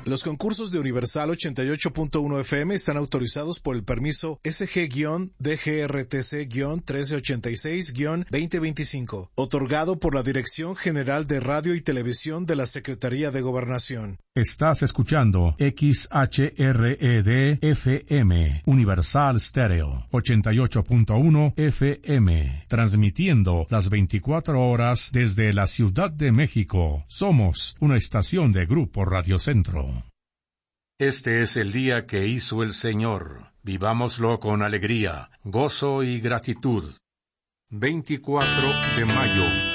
Los concursos de Universal 88.1 FM están autorizados por el permiso SG-DGRTC-1386-2025, otorgado por la Dirección General de Radio y Televisión de la Secretaría de Gobernación. Estás escuchando XHRED-FM, Universal Stereo, 88.1 FM, transmitiendo las 24 horas desde la Ciudad de México. Somos una estación de Grupo Radio Centro. Este es el día que hizo el Señor. Vivámoslo con alegría, gozo y gratitud. 24 de mayo.